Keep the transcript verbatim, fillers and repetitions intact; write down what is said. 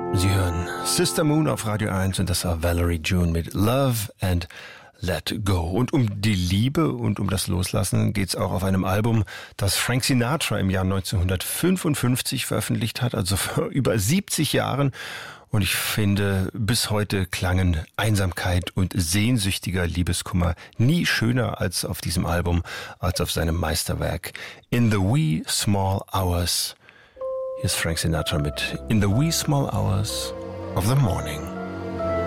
Sie hören Sister Moon auf Radio eins und das war Valerie June mit Love and Let Go. Und um die Liebe und um das Loslassen geht's auch auf einem Album, das Frank Sinatra im Jahr neunzehnhundertfünfundfünfzig veröffentlicht hat, also vor über siebzig Jahren. Und ich finde, bis heute klangen Einsamkeit und sehnsüchtiger Liebeskummer nie schöner als auf diesem Album, als auf seinem Meisterwerk In the Wee Small Hours. Hier ist Frank Sinatra mit In the Wee Small Hours of the Morning.